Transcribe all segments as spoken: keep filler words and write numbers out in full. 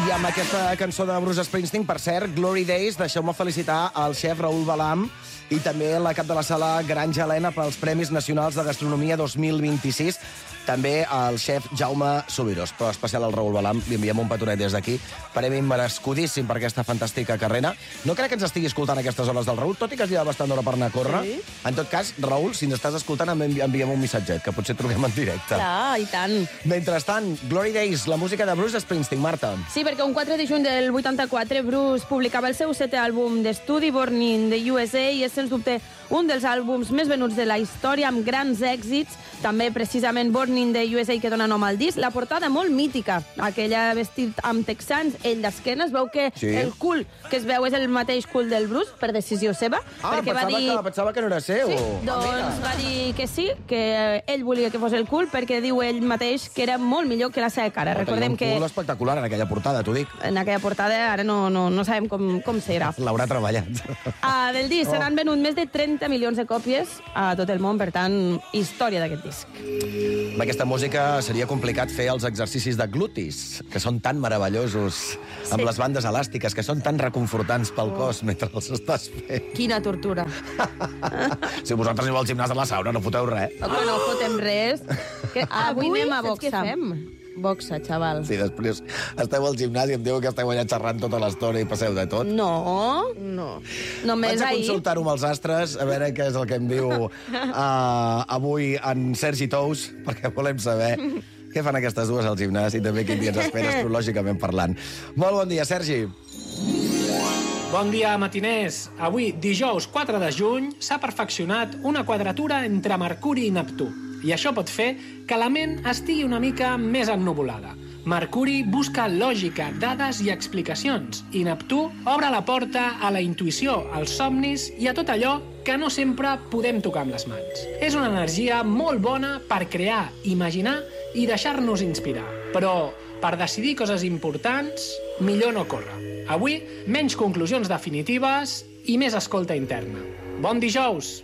I amb aquesta cançó de Bruce Springsteen, per cert, Glory Days, deixeu-me felicitar el xef Raül Balam i també la cap de la sala Granja Helena pels Premis Nacionals de Gastronomia dos mil vint-i-sis. També el xef Jaume Subirós, però especial al Raül Balam. Li enviem un petonet des d'aquí. Premi merescudíssim per aquesta fantàstica carrera. No crec que ens estigui escoltant a aquestes hores del Raül, tot i que es lleva bastant d'hora per anar a córrer. Sí. En tot cas, Raül, si ens estàs escoltant, envi enviem un missatget, que potser truquem en directe. Clar, i tant. Mentrestant, Glory Days, la música de Bruce Springsteen, Marta. Sí, perquè un quatre de juny del vuitanta-quatre Bruce publicava el seu setè àlbum d'estudi, Born in the U S A, i és, sens dubte, un dels àlbums més venuts de la història, amb grans èxits. També, precisament, Born in the U S A, que dona nom al disc. La portada molt mítica, aquella vestit amb texans, ell d'esquena. Es veu que sí. El cul que es veu és el mateix cul del Bruce, per decisió seva. Ah, perquè pensava, va dir... que, pensava que no era seu. Sí, doncs va dir que sí, que ell volia que fos el cul, perquè diu ell mateix que era molt millor que la seva cara. Oh, Recordem que... un cul espectacular en aquella portada, t'ho dic. En aquella portada ara no, no, no sabem com, com serà. L'haurà treballat. Ah, del disc Oh. se n'han venut més de trenta milions de còpies a tot el món, per tant, història d'aquest disc. Amb aquesta música seria complicat fer els exercicis de glutis, que són tan meravellosos, sí. Amb les bandes elàstiques, que són tan reconfortants pel oh. cos mentre els estàs fent. Quina tortura. Si vosaltres aneu al gimnàs de la sauna, no foteu res. Oh, no fotem res. Que avui, avui anem a boxa. Què fem? Boxa, xaval. Sí, després esteu al gimnàs i em diu que esteu allà xerrant tota l'estona i passeu de tot. No. No. Només Vaig a ahir... consultar-ho amb els astres, a veure què és el que em diu uh, avui en Sergi Tous, perquè volem saber què fan aquestes dues al gimnàs i també quin dia ens espera astrològicament parlant. Molt bon dia, Sergi. Bon dia, matiners. Avui, dijous quatre de juny, s'ha perfeccionat una quadratura entre Mercuri i Neptú. I això pot fer que la ment estigui una mica més ennuvolada. Mercuri busca lògica, dades i explicacions, i Neptú obre la porta a la intuïció, als somnis i a tot allò que no sempre podem tocar amb les mans. És una energia molt bona per crear, imaginar i deixar-nos inspirar. Però per decidir coses importants, millor no córrer. Avui, menys conclusions definitives i més escolta interna. Bon dijous!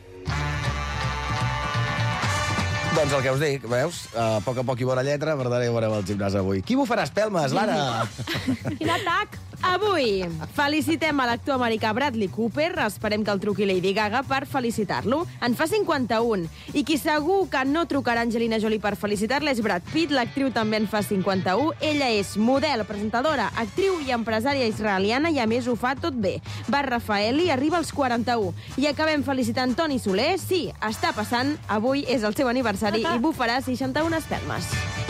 Doncs el que us dic, veus? A poc a poc hi veurà lletra, per tant hi veurem al gimnàs avui. Qui bufarà espelmes, Lara? Quin atac! Avui felicitem a l'actor americà Bradley Cooper. Esperem que el truqui Lady Gaga per felicitar-lo. En fa cinquanta-un. I qui segur que no trucarà Angelina Jolie per felicitar-la és Brad Pitt. L'actriu també en fa cinquanta-un. Ella és model, presentadora, actriu i empresària israeliana i a més ho fa tot bé. Bar Rafaeli arriba als quaranta-un. I acabem felicitant Toni Soler. Sí, està passant. Avui és el seu aniversari i bufarà seixanta-un espelmes.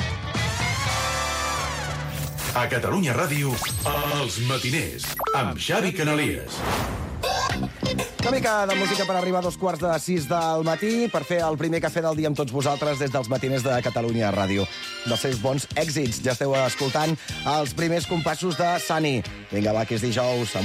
A Catalunya Ràdio, Els Matiners, amb Xavi Canalies. Una mica de música per arribar a dos quarts de sis del matí, per fer el primer cafè del dia amb tots vosaltres des dels Matiners de Catalunya Ràdio. Dels seus bons èxits. Ja esteu escoltant els primers compassos de Sunny. Vinga, va, que és dijous.